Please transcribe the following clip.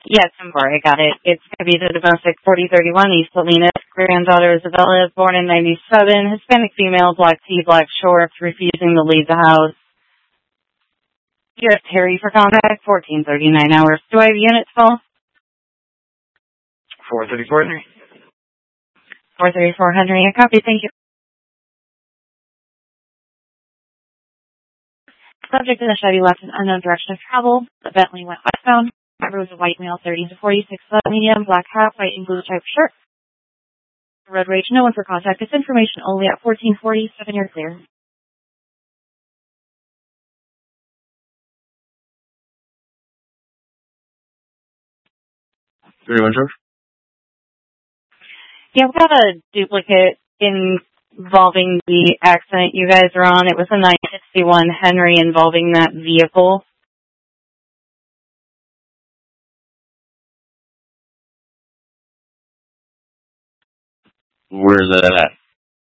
Yes, I got it. It's going to be the domestic 4031 East Salinas. Granddaughter Isabella is born in 97. Hispanic female, black tea, black shorts, refusing to leave the house. U.S. Terry for contact, 1439 hours. Do I have units call? 434 Henry. 434 Henry. A copy, thank you. Subject in the Chevy left an unknown direction of travel. The Bentley went westbound. Driver was a white male, 30 to 46, medium, black hat, white and blue type shirt. Road rage, no one for contact. This information only at 1447, you're clear. 31 George. Yeah, we've got a duplicate involving the accident you guys are on. It was a 961 Henry involving that vehicle. Where's that at?